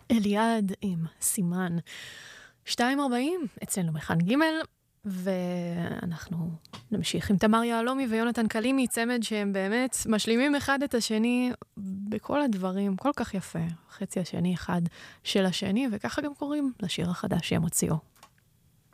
אליעד עם סימן 2:40 אצלנו בחן ג', ואנחנו נמשיך עם תמר יעלומי ויונתן קלימי, צמד שהם באמת משלימים אחד את השני בכל הדברים, כל כך יפה, חצי השני אחד של השני, וככה גם קוראים לשיר החדש שהם הוציאו.